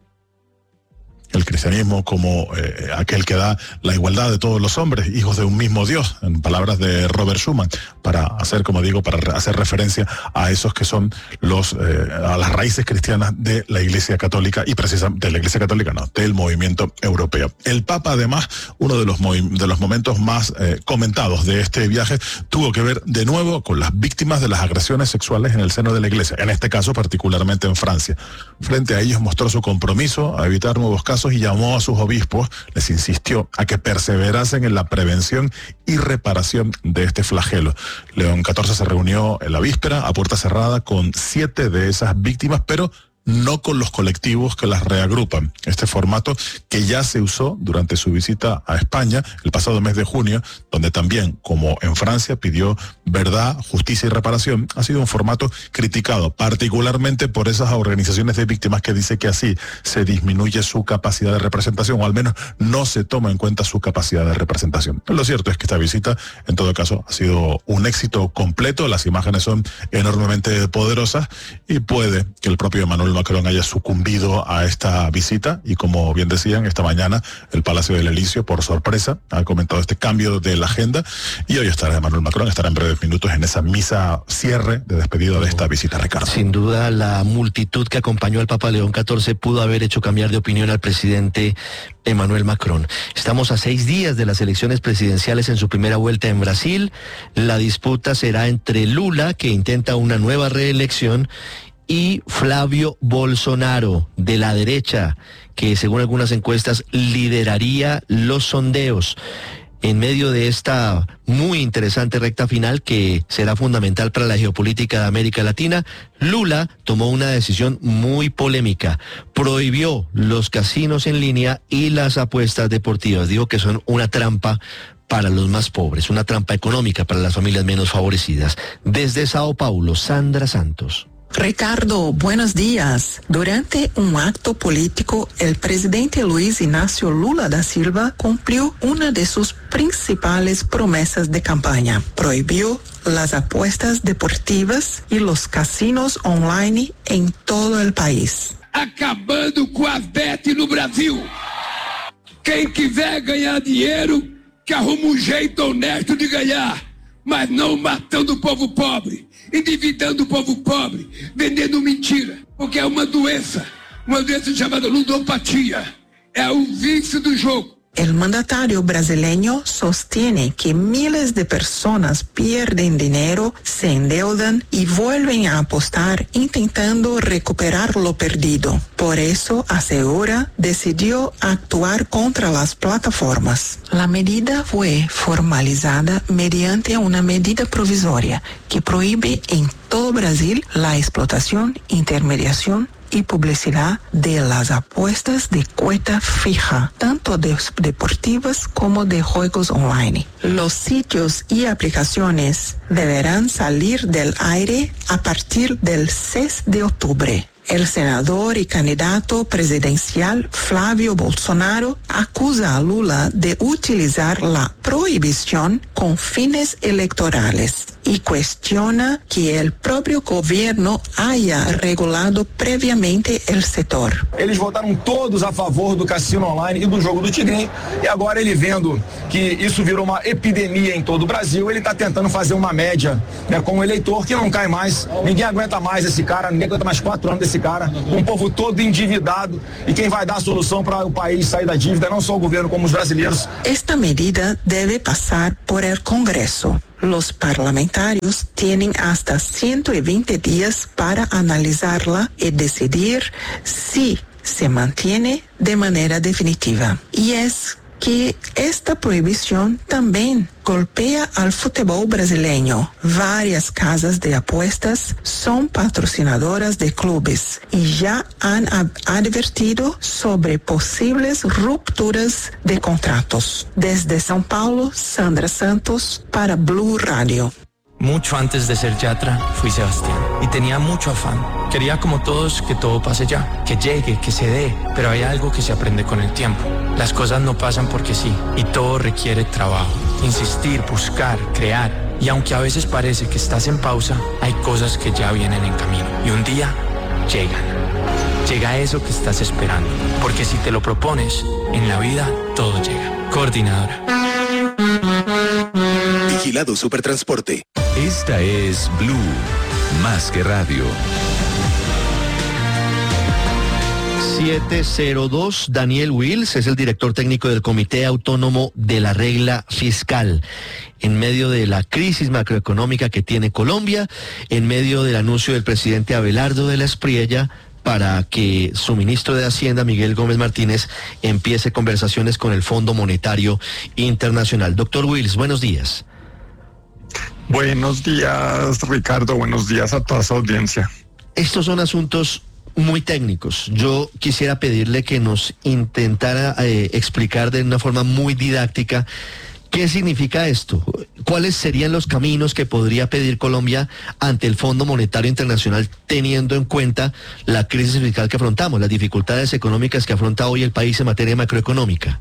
Speaker 5: El cristianismo como eh, aquel que da la igualdad de todos los hombres, hijos de un mismo Dios, en palabras de Robert Schuman, para hacer, como digo, para re- hacer referencia a esos que son los eh, a las raíces cristianas de la Iglesia Católica y precisamente de la Iglesia Católica, no, del movimiento europeo. El Papa, además, uno de los movi- de los momentos más eh, comentados de este viaje tuvo que ver de nuevo con las víctimas de las agresiones sexuales en el seno de la Iglesia, en este caso particularmente en Francia. Frente a ellos mostró su compromiso a evitar nuevos casos y llamó a sus obispos, les insistió a que perseverasen en la prevención y reparación de este flagelo. León catorce se reunió en la víspera a puerta cerrada con siete de esas víctimas, pero no con los colectivos que las reagrupan. Este formato que ya se usó durante su visita a España el pasado mes de junio, donde también, como en Francia, pidió verdad, justicia y reparación, ha sido un formato criticado, particularmente por esas organizaciones de víctimas que dice que así se disminuye su capacidad de representación, o al menos no se toma en cuenta su capacidad de representación. Lo cierto es que esta visita, en todo caso, ha sido un éxito completo, las imágenes son enormemente poderosas y puede que el propio Emmanuel Macron haya sucumbido a esta visita y, como bien decían, esta mañana el Palacio del Elíseo, por sorpresa, ha comentado este cambio de la agenda y hoy estará Emmanuel Macron, estará en breves minutos en esa misa cierre de despedida de esta visita, Ricardo.
Speaker 2: Sin duda, la multitud que acompañó al Papa León catorce pudo haber hecho cambiar de opinión al presidente Emmanuel Macron. Estamos a seis días de las elecciones presidenciales en su primera vuelta en Brasil. La disputa será entre Lula, que intenta una nueva reelección, y Flavio Bolsonaro, de la derecha, que según algunas encuestas lideraría los sondeos. en medio de esta muy interesante recta final que será fundamental para la geopolítica de América Latina, Lula tomó una decisión muy polémica. Prohibió los casinos en línea y las apuestas deportivas. Dijo que son una trampa para los más pobres, una trampa económica para las familias menos favorecidas. Desde Sao Paulo, Sandra Santos.
Speaker 4: Ricardo, buenos días. Durante un acto político, el presidente Luis Ignacio Lula da Silva cumplió una de sus principales promesas de campaña. Prohibió las apuestas deportivas y los casinos online en todo el país.
Speaker 6: Acabando com a bet no Brasil. Quem quiser ganhar dinheiro, que arruma um jeito honesto de ganhar, mas não matando o povo pobre, endividando o povo pobre, vendendo mentira, porque é uma doença, uma doença chamada ludopatia, é o vício do jogo.
Speaker 4: El mandatario brasileño sostiene que miles de personas pierden dinero, se endeudan y vuelven a apostar intentando recuperar lo perdido. Por eso, asegura, decidió actuar contra las plataformas. La medida fue formalizada mediante una medida provisoria que prohíbe en todo Brasil la explotación, intermediación y publicidad de las apuestas de cuota fija, tanto de deportivas como de juegos online. Los sitios y aplicaciones deberán salir del aire a partir del seis de octubre. El senador y candidato presidencial Flávio Bolsonaro acusa a Lula de utilizar la prohibición con fines electorales y cuestiona que el propio gobierno haya regulado previamente el sector.
Speaker 7: Eles votaram todos a favor do cassino online e do jogo do Tigrinho, e agora ele vendo que isso virou uma epidemia em todo o Brasil, ele está tentando fazer uma média, né, com o eleitor que não cai mais. Ninguém aguenta mais esse cara, ninguém aguenta mais quatro anos desse cara, um povo todo endividado, e quem vai dar a solução para o país sair da dívida, não só o governo como os brasileiros.
Speaker 4: Esta medida debe pasar por el Congreso. Los parlamentarios tienen hasta ciento veinte días para analizarla y decidir si se mantiene de manera definitiva. Y es que esta prohibición también golpea al fútbol brasileño. Varias casas de apuestas son patrocinadoras de clubes y ya han advertido sobre posibles rupturas de contratos. Desde São Paulo, Sandra Santos para Blue Radio.
Speaker 9: Mucho antes de ser Yatra, fui Sebastián y tenía mucho afán. Quería como todos que todo pase ya, que llegue, que se dé, pero hay algo que se aprende con el tiempo. Las cosas no pasan porque sí y todo requiere trabajo, insistir, buscar, crear. Y aunque a veces parece que estás en pausa, hay cosas que ya vienen en camino y un día llegan. Llega eso que estás esperando, porque si te lo propones, en la vida todo llega. Coordinadora.
Speaker 14: Vigilado Supertransporte.
Speaker 8: Esta es Blue, más que radio.
Speaker 2: siete cero dos, Daniel Wills es el director técnico del Comité Autónomo de la Regla Fiscal. En medio de la crisis macroeconómica que tiene Colombia, en medio del anuncio del presidente Abelardo de la Espriella para que su ministro de Hacienda, Miguel Gómez Martínez, empiece conversaciones con el Fondo Monetario Internacional. Doctor Wills, buenos días.
Speaker 22: Buenos días, Ricardo. Buenos días a toda su audiencia.
Speaker 2: Estos son asuntos muy técnicos. Yo quisiera pedirle que nos intentara eh, explicar de una forma muy didáctica qué significa esto. ¿Cuáles serían los caminos que podría pedir Colombia ante el Fondo Monetario Internacional, teniendo en cuenta la crisis fiscal que afrontamos, las dificultades económicas que afronta hoy el país en materia macroeconómica?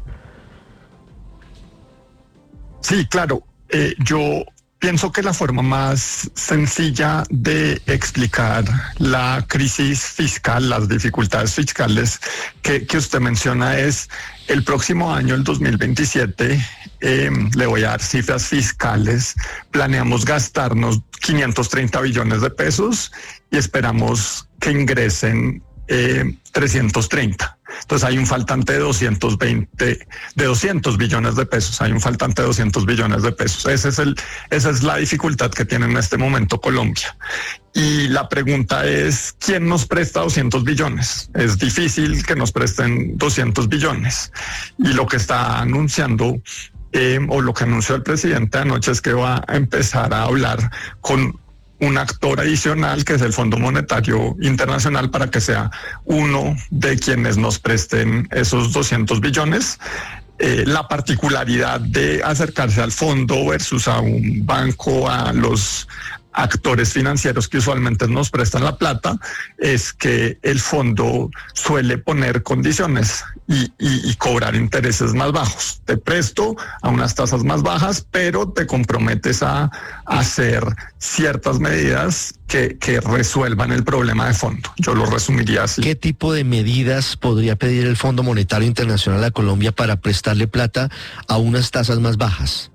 Speaker 22: Sí, claro. Eh, yo pienso que la forma más sencilla de explicar la crisis fiscal, las dificultades fiscales que, que usted menciona es el próximo año, el dos mil veintisiete, eh, le voy a dar cifras fiscales, planeamos gastarnos quinientos treinta billones de pesos y esperamos que ingresen eh, trescientos treinta. Entonces hay un faltante de doscientos veinte, de doscientos billones de pesos, hay un faltante de doscientos billones de pesos. Ese es el, esa es la dificultad que tiene en este momento Colombia. Y la pregunta es, ¿quién nos presta doscientos billones? Es difícil que nos presten doscientos billones. Y lo que está anunciando
Speaker 10: eh, o lo que anunció el presidente anoche es que va a empezar a hablar con un actor adicional que es el Fondo Monetario Internacional para que sea uno de quienes nos presten esos doscientos billones. Eh, la particularidad de acercarse al fondo versus a un banco, a los actores financieros que usualmente nos prestan la plata, es que el fondo suele poner condiciones y, y, y cobrar intereses más bajos. Te presto a unas tasas más bajas, pero te comprometes a, a hacer ciertas medidas que, que resuelvan el problema de fondo. Yo lo resumiría así.
Speaker 2: ¿Qué tipo de medidas podría pedir el Fondo Monetario Internacional a Colombia para prestarle plata a unas tasas más bajas?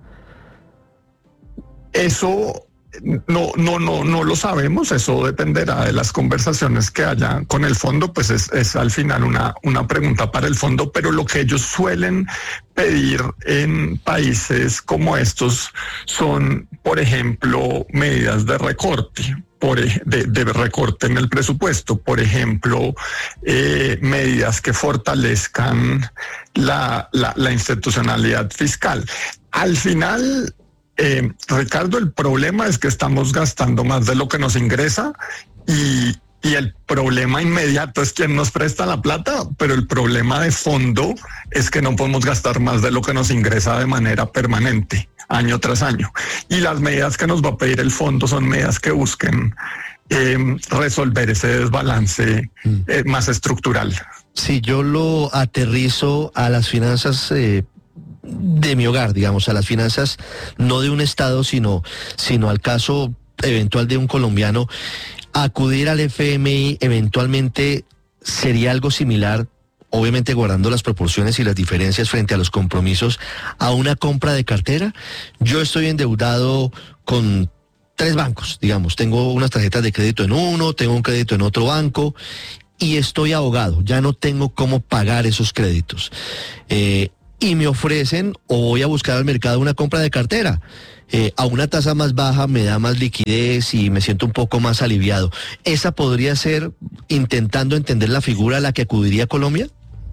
Speaker 10: Eso No, no, no, no lo sabemos. Eso dependerá de las conversaciones que haya con el fondo. Pues es, es al final una, una pregunta para el fondo, pero lo que ellos suelen pedir en países como estos son, por ejemplo, medidas de recorte. Por, de, de recorte en el presupuesto, por ejemplo, eh, medidas que fortalezcan la, la, la institucionalidad fiscal. Al final, Eh, Ricardo, el problema es que estamos gastando más de lo que nos ingresa y, y el problema inmediato es quien nos presta la plata, pero el problema de fondo es que no podemos gastar más de lo que nos ingresa de manera permanente, año tras año. Y las medidas que nos va a pedir el fondo son medidas que busquen eh, resolver ese desbalance eh, más estructural.
Speaker 2: Si yo lo aterrizo a las finanzas eh... de mi hogar, digamos, a las finanzas no de un estado, sino, sino al caso eventual de un colombiano, acudir al F M I eventualmente sería algo similar, obviamente guardando las proporciones y las diferencias frente a los compromisos, a una compra de cartera. Yo estoy endeudado con tres bancos, digamos, tengo unas tarjetas de crédito en uno, tengo un crédito en otro banco y estoy ahogado, ya no tengo cómo pagar esos créditos. Eh, y me ofrecen o voy a buscar al mercado una compra de cartera. Eh, a una tasa más baja me da más liquidez y me siento un poco más aliviado. ¿Esa podría ser, intentando entender la figura a la que acudiría Colombia?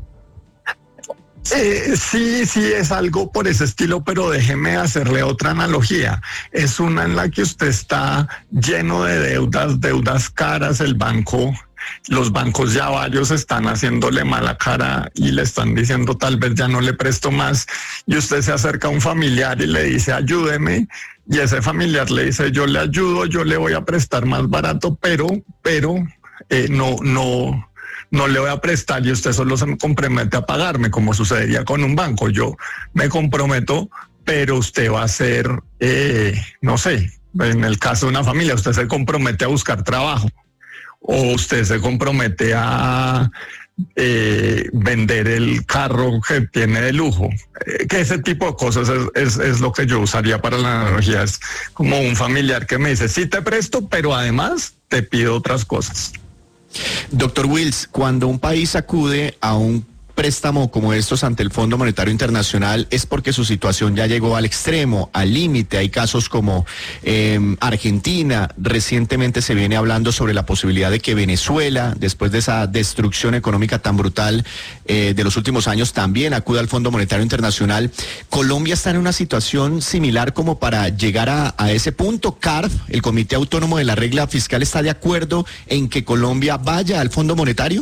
Speaker 10: Eh, sí, sí, es algo por ese estilo, pero déjeme hacerle otra analogía. Es una en la que usted está lleno de deudas, deudas caras, el banco... Los bancos ya varios están haciéndole mala cara y le están diciendo tal vez ya no le presto más, y usted se acerca a un familiar y le dice ayúdeme, y ese familiar le dice yo le ayudo, yo le voy a prestar más barato, pero, pero eh, no, no, no le voy a prestar y usted solo se compromete a pagarme, como sucedería con un banco. Yo me comprometo, pero usted va a ser, eh, no sé, en el caso de una familia, usted se compromete a buscar trabajo. O usted se compromete a eh, vender el carro que tiene de lujo. Eh, que ese tipo de cosas es, es, es lo que yo usaría para la analogía. Es como un familiar que me dice, sí te presto, pero además te pido otras cosas.
Speaker 11: Doctor Wills, cuando un país acude a un préstamo como estos ante el Fondo Monetario Internacional es porque su situación ya llegó al extremo, al límite. Hay casos como eh, Argentina. Recientemente se viene hablando sobre la posibilidad de que Venezuela, después de esa destrucción económica tan brutal eh, de los últimos años, también acuda al Fondo Monetario Internacional. ¿Colombia está en una situación similar como para llegar a, a ese punto? C A R F, el Comité Autónomo de la Regla Fiscal, ¿está de acuerdo en que Colombia vaya al Fondo Monetario?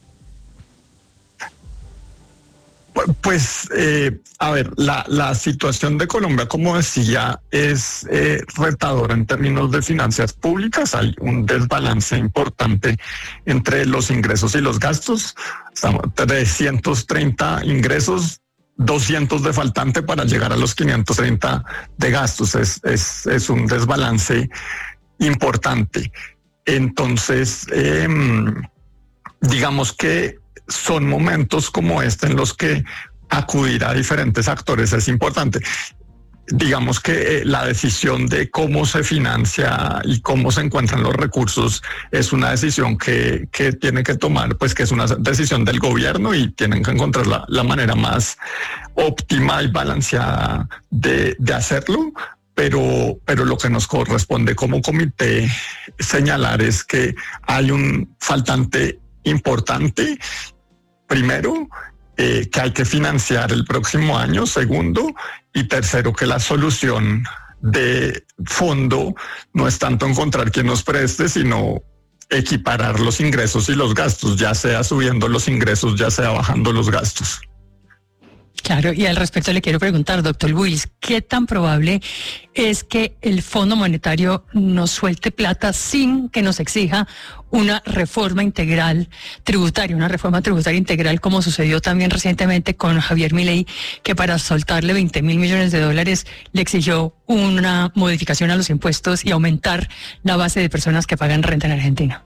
Speaker 10: Pues, eh, a ver, la, la situación de Colombia, como decía, es eh, retadora en términos de finanzas públicas. Hay un desbalance importante entre los ingresos y los gastos. Estamos trescientos treinta ingresos, doscientos de faltante para llegar a los quinientos treinta de gastos. Es, es, es un desbalance importante. Entonces, eh, digamos que son momentos como este en los que acudir a diferentes actores es importante. Digamos que eh, la decisión de cómo se financia y cómo se encuentran los recursos es una decisión que, que tiene que tomar, pues que es una decisión del gobierno y tienen que encontrar la, la manera más óptima y balanceada de, de hacerlo. Pero, pero lo que nos corresponde como comité señalar es que hay un faltante importante. Primero, eh, que hay que financiar el próximo año, segundo, y tercero, que la solución de fondo no es tanto encontrar quien nos preste, sino equiparar los ingresos y los gastos, ya sea subiendo los ingresos, ya sea bajando los gastos.
Speaker 12: Claro, y al respecto le quiero preguntar, doctor Wills, ¿qué tan probable es que el Fondo Monetario nos suelte plata sin que nos exija una reforma integral tributaria, una reforma tributaria integral, como sucedió también recientemente con Javier Milei, que para soltarle veinte mil millones de dólares le exigió una modificación a los impuestos y aumentar la base de personas que pagan renta en Argentina?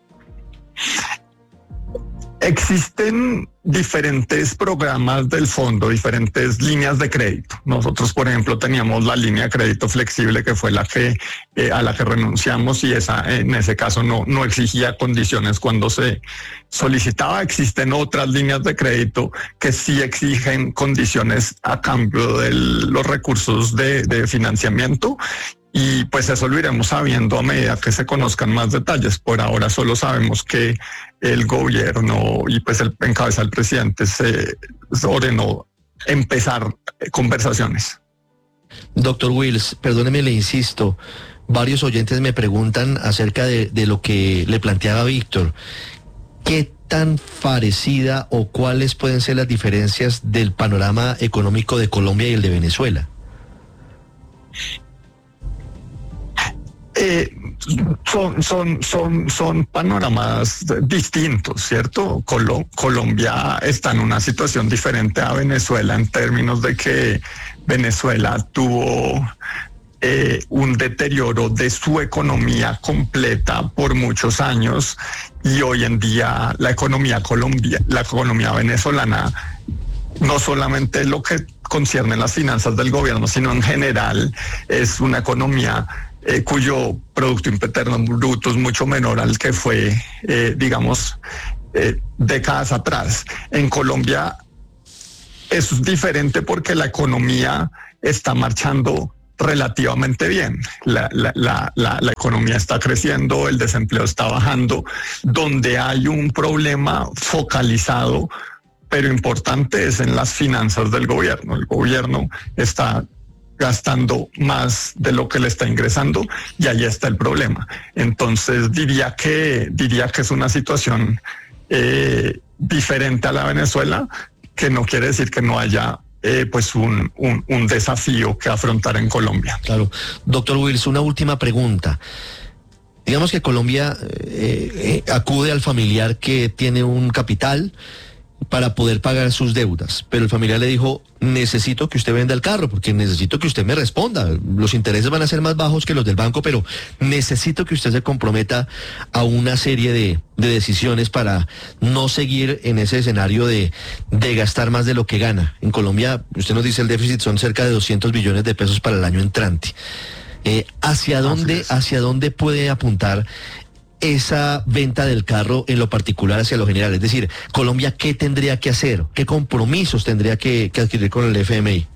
Speaker 10: Existen diferentes programas del fondo, diferentes líneas de crédito. Nosotros, por ejemplo, teníamos la línea de crédito flexible, que fue la que eh, a la que renunciamos, y esa en ese caso no, no exigía condiciones cuando se solicitaba. Existen otras líneas de crédito que sí exigen condiciones a cambio de los recursos de, de financiamiento. Y pues eso lo iremos sabiendo a medida que se conozcan más detalles. Por ahora solo sabemos que el gobierno y pues el encabeza el presidente se ordenó empezar conversaciones.
Speaker 2: Doctor Wills, perdóneme, le insisto, varios oyentes me preguntan acerca de, de lo que le planteaba Víctor. ¿Qué tan parecida o cuáles pueden ser las diferencias del panorama económico de Colombia y el de Venezuela?
Speaker 10: Eh, son, son, son, son panoramas distintos, ¿cierto? Colo- Colombia está en una situación diferente a Venezuela en términos de que Venezuela tuvo eh, un deterioro de su economía completa por muchos años, y hoy en día la economía colombia, la economía venezolana, no solamente lo que concierne las finanzas del gobierno, sino en general es una economía Eh, cuyo Producto Interno Bruto es mucho menor al que fue, eh, digamos, eh, décadas atrás. En Colombia eso es diferente porque la economía está marchando relativamente bien. La, la, la, la, la economía está creciendo, el desempleo está bajando. Donde hay un problema focalizado, pero importante, es en las finanzas del gobierno. El gobierno está gastando más de lo que le está ingresando, y ahí está el problema. Entonces diría que diría que es una situación eh, diferente a la Venezuela, que no quiere decir que no haya eh, pues un, un, un desafío que afrontar en Colombia.
Speaker 2: Claro. Doctor Wills, una última pregunta. Digamos que Colombia eh, eh, acude al familiar que tiene un capital para poder pagar sus deudas, pero el familiar le dijo: necesito que usted venda el carro porque necesito que usted me responda, los intereses van a ser más bajos que los del banco, pero necesito que usted se comprometa a una serie de, de decisiones para no seguir en ese escenario de, de gastar más de lo que gana. En Colombia, usted nos dice, el déficit son cerca de doscientos billones de pesos para el año entrante. Eh, ¿hacia dónde, hacia dónde puede apuntar esa venta del carro en lo particular hacia lo general? Es decir, Colombia, ¿qué tendría que hacer? ¿Qué compromisos tendría que, que adquirir con el F M I?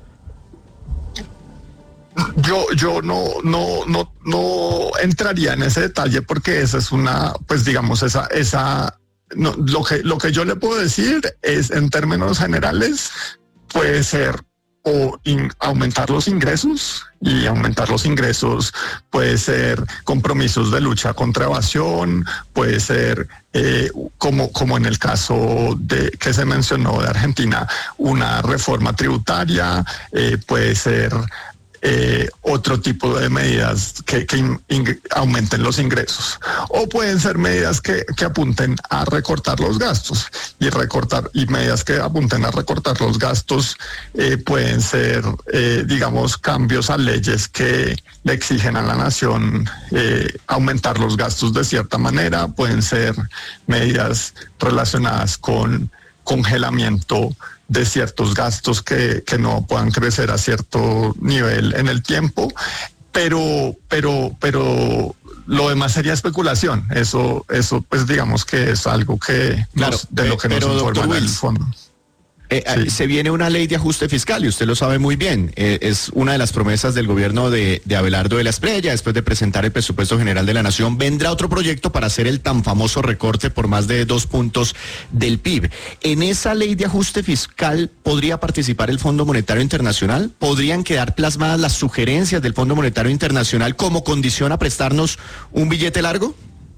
Speaker 10: Yo, yo no, no, no, no entraría en ese detalle, porque esa es una, pues digamos, esa, esa, no, lo que, lo que yo le puedo decir es, en términos generales, puede ser o in, aumentar los ingresos, y aumentar los ingresos puede ser compromisos de lucha contra evasión, puede ser eh, como, como en el caso de que se mencionó de Argentina, una reforma tributaria, eh, puede ser Eh, otro tipo de medidas que, que in, in, aumenten los ingresos, o pueden ser medidas que, que apunten a recortar los gastos, y recortar y medidas que apunten a recortar los gastos eh, pueden ser eh, digamos cambios a leyes que le exigen a la nación eh, aumentar los gastos de cierta manera, pueden ser medidas relacionadas con congelamiento de ciertos gastos que, que no puedan crecer a cierto nivel en el tiempo, pero, pero, pero lo demás sería especulación. Eso, eso, pues digamos que es algo que
Speaker 11: claro,
Speaker 10: nos, de lo que nos informa el fondo.
Speaker 11: Eh, sí. Se viene una ley de ajuste fiscal y usted lo sabe muy bien. Eh, es una de las promesas del gobierno de, de Abelardo de la Espriella. Después de presentar el presupuesto general de la Nación, vendrá otro proyecto para hacer el tan famoso recorte por más de dos puntos del P I B. En esa ley de ajuste fiscal, ¿podría participar el Fondo Monetario Internacional? ¿Podrían quedar plasmadas las sugerencias del Fondo Monetario Internacional como condición a prestarnos un billete largo?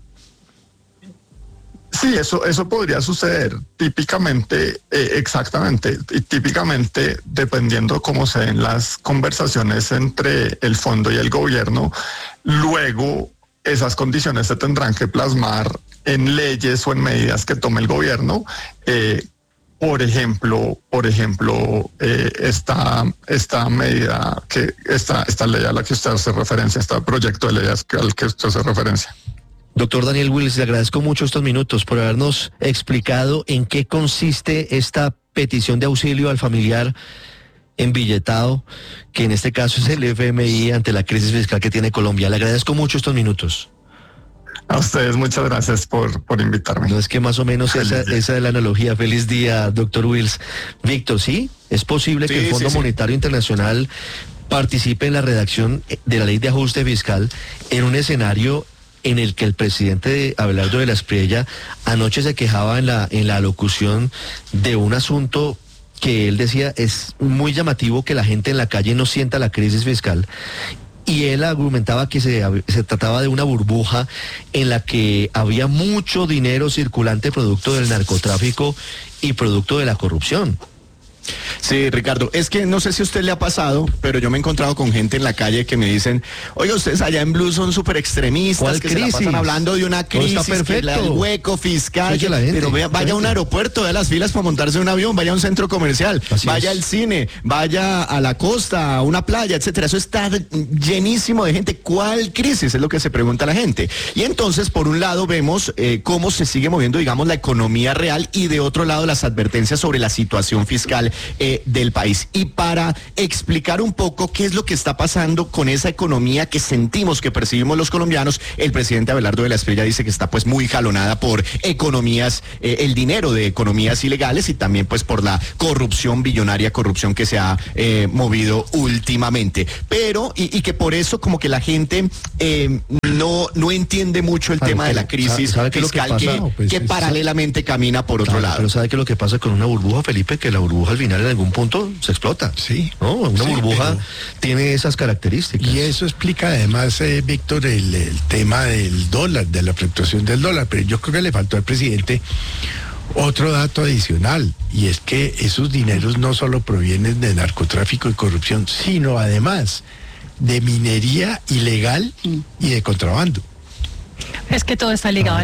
Speaker 10: Sí, eso, eso podría suceder típicamente, eh, exactamente, y típicamente dependiendo cómo se den las conversaciones entre el fondo y el gobierno, luego esas condiciones se tendrán que plasmar en leyes o en medidas que tome el gobierno. Eh, por ejemplo, por ejemplo, eh, esta, esta medida, que esta, esta ley a la que usted hace referencia, este proyecto de ley al que usted hace referencia.
Speaker 2: Doctor Daniel Wills, le agradezco mucho estos minutos por habernos explicado en qué consiste esta petición de auxilio al familiar embilletado, que en este caso es el F M I ante la crisis fiscal que tiene Colombia. Le agradezco mucho estos minutos.
Speaker 10: A ustedes muchas gracias por, por invitarme.
Speaker 2: No, es que más o menos esa, esa es la analogía. Feliz día, doctor Wills. Víctor, ¿sí? ¿Es posible sí, que el Fondo sí, Monetario sí. Internacional participe en la redacción de la ley de ajuste fiscal en un escenario en el que el presidente Abelardo de la Espriella anoche se quejaba en la, en la locución de un asunto que él decía es muy llamativo que la gente en la calle no sienta la crisis fiscal? Y él argumentaba que se, se trataba de una burbuja en la que había mucho dinero circulante producto del narcotráfico y producto de la corrupción.
Speaker 11: Sí, Ricardo, es que no sé si a usted le ha pasado, pero yo me he encontrado con gente en la calle que me dicen, oiga, ustedes allá en Blue son súper extremistas, que crisis? se la pasan hablando de una crisis, que la, el hueco fiscal, que, gente, pero vea, vaya a un aeropuerto, vea las filas para montarse en un avión, vaya a un centro comercial, Así vaya es. al cine, vaya a la costa, a una playa, etcétera. Eso está llenísimo de gente. ¿Cuál crisis? Es lo que se pregunta la gente. Y entonces, por un lado, vemos eh, cómo se sigue moviendo, digamos, la economía real, y de otro lado, las advertencias sobre la situación fiscal Eh, del país. Y para explicar un poco qué es lo que está pasando con esa economía que sentimos, que percibimos los colombianos, el presidente Abelardo de la Espriella dice que está pues muy jalonada por economías, eh, el dinero de economías ilegales y también pues por la corrupción billonaria, corrupción que se ha eh, movido últimamente. Pero, y, y que por eso como que la gente eh, no, no entiende mucho el ¿Sabe tema que, de la crisis ¿sabe, sabe fiscal que, que, pues, que paralelamente camina por otro
Speaker 2: claro,
Speaker 11: lado.
Speaker 2: Pero ¿sabe qué es lo que pasa con una burbuja, Felipe? Que la burbuja al final en algún punto se explota.
Speaker 3: Sí.
Speaker 2: ¿No? Una
Speaker 3: sí,
Speaker 2: burbuja
Speaker 3: pero...
Speaker 2: tiene esas características.
Speaker 3: Y eso explica además, eh, Víctor, el, el tema del dólar, de la fluctuación del dólar. Pero yo creo que le faltó al presidente otro dato adicional, y es que esos dineros no solo provienen de narcotráfico y corrupción, sino además de minería ilegal y de contrabando.
Speaker 12: Es que todo está ligado.